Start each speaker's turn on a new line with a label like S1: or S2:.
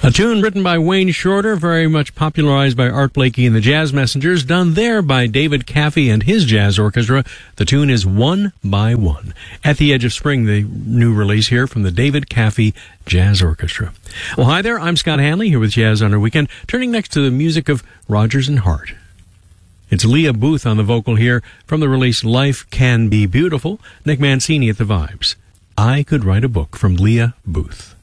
S1: A tune written by Wayne Shorter, very much popularized by Art Blakey and the Jazz Messengers, done there by David Caffey and his jazz orchestra. The tune is One by One. At the Edge of Spring, the new release here from the David Caffey Jazz Orchestra. Well, hi there, I'm Scott Hanley here with Jazz on our Weekend, turning next to the music of Rodgers and Hart. It's Leah Booth on the vocal here from the release Life Can Be Beautiful. Nick Mancini at the vibes. I Could Write a Book from Leah Booth.